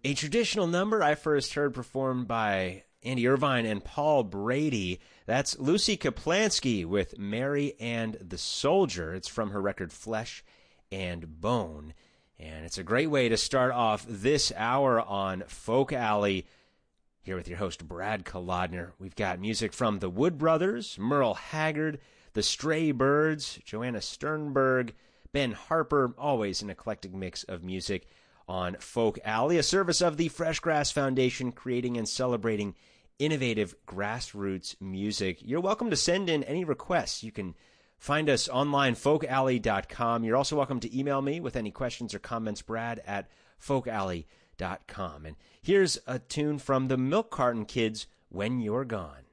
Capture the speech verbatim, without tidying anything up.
A traditional number I first heard performed by Andy Irvine and Paul Brady. That's Lucy Kaplansky with Mary and the Soldier. It's from her record Flesh and Bone. And it's a great way to start off this hour on Folk Alley. Here with your host, Brad Kolodner. We've got music from the Wood Brothers, Merle Haggard, the Stray Birds, Joanna Sternberg, Ben Harper. Always an eclectic mix of music on Folk Alley, a service of the Fresh Grass Foundation, creating and celebrating innovative grassroots music. You're welcome to send in any requests. You can find us online, folk alley dot com. You're also welcome to email me with any questions or comments, brad at folk alley dot com. And here's a tune from the Milk Carton Kids, When You're Gone.